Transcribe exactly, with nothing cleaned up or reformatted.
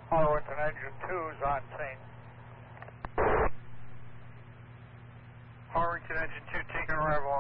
Harwinton Engine two is on scene. Harwinton Engine two taking arrival